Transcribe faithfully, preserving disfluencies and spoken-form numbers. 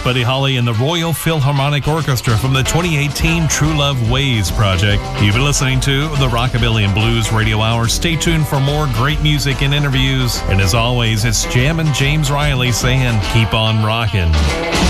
Buddy Holly and the Royal Philharmonic Orchestra from the twenty eighteen True Love Ways project. You've been listening to the Rockabilly and Blues Radio Hour. Stay tuned for more great music and interviews. And as always, it's Jam and James Riley saying, keep on rocking.